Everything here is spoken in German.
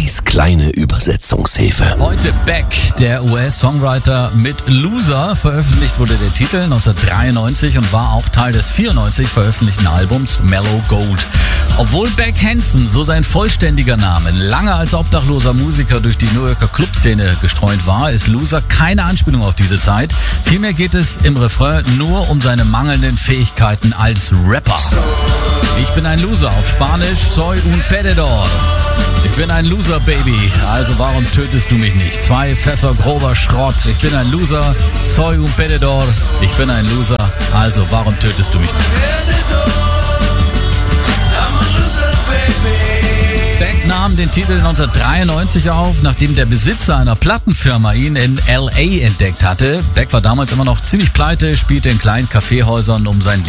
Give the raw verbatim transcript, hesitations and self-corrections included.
Babys kleine Übersetzungshilfe. Heute Beck, der U S-Songwriter mit Loser. Veröffentlicht wurde der Titel neunzehnhundertdreiundneunzig und war auch Teil des vierundneunzig veröffentlichten Albums Mellow Gold. Obwohl Beck Hansen, so sein vollständiger Name, lange als obdachloser Musiker durch die New Yorker Clubszene gestreunt war, ist Loser keine Anspielung auf diese Zeit. Vielmehr geht es im Refrain nur um seine mangelnden Fähigkeiten als Rapper. Ich bin ein Loser, auf Spanisch soy un perdedor. Ich bin ein Loser, Baby, also warum tötest du mich nicht? Zwei Fässer grober Schrott. Ich bin ein Loser, soy un perdedor. Ich bin ein Loser, also warum tötest du mich nicht? Beck nahm den Titel neunzehnhundertdreiundneunzig auf, nachdem der Besitzer einer Plattenfirma ihn in L A entdeckt hatte. Beck war damals immer noch ziemlich pleite, spielte in kleinen Kaffeehäusern um sein